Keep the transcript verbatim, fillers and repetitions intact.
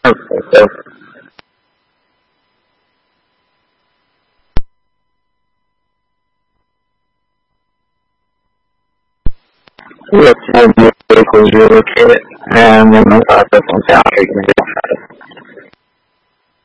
Okay, so which one vehicles you located, and then the process on how you're going to get started.